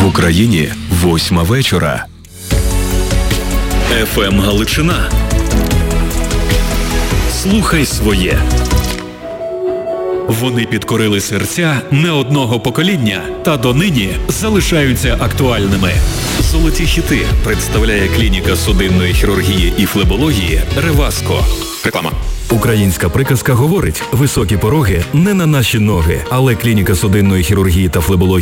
Україні 8 вечора. ФМ Галичина. Слухай своє. Вони підкорили серця не одного покоління та донині залишаються актуальними. Золоті хіти представляє клініка судинної хірургії і флебології «Реваско». Реклама. Українська приказка говорить: високі пороги не на наші ноги, але клініка судинної хірургії та флебології